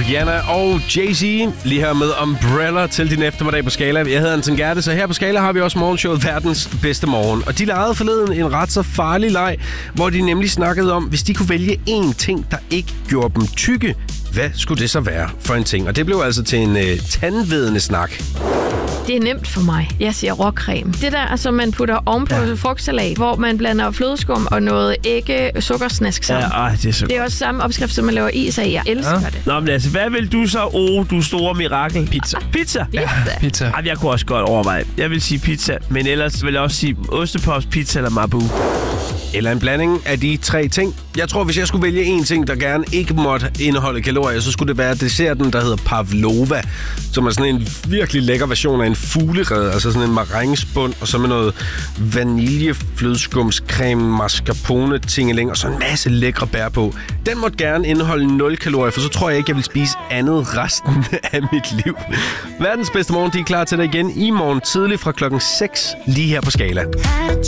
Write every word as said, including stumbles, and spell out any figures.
Rihanna og Jay-Z lige her med Umbrella til din eftermiddag på Skala. Jeg hedder Anton Gerte, så her på Skala har vi også morgenshowet Verdens Bedste Morgen. Og de legede forleden en ret så farlig leg, hvor de nemlig snakkede om, hvis de kunne vælge én ting, der ikke gjorde dem tykke, hvad skulle det så være for en ting? Og det blev altså til en øh, tandvedende snak. Det er nemt for mig. Jeg siger råcreme. Det der, som man putter ovenpå ja. frugtsalat, hvor man blander flødeskum og noget ikke sukkersnask sammen. Ja, ej, det er så Det er også samme opskrift, som man laver is af. Jeg elsker ja. det. Nå, men altså, hvad vil du så, oh, du store mirakel? Pizza. Pizza? Ja, pizza. Ej, jeg kunne også godt overveje. Jeg vil sige pizza, men ellers vil jeg også sige ostepops, pizza eller Mabu. Eller en blanding af de tre ting. Jeg tror, hvis jeg skulle vælge en ting, der gerne ikke måtte indeholde kalorier, så skulle det være desserten, der hedder pavlova, som er sådan en virkelig lækker version af en fuglerede, altså sådan en marengebund, og så med noget vaniljeflødeskumscreme, mascarpone, tingeling, og så en masse lækre bær på. Den måtte gerne indeholde nul kalorier, for så tror jeg ikke, jeg vil spise andet resten af mit liv. Verdens Bedste Morgen, de er klar til dig igen i morgen tidlig fra klokken seks, lige her på Skala.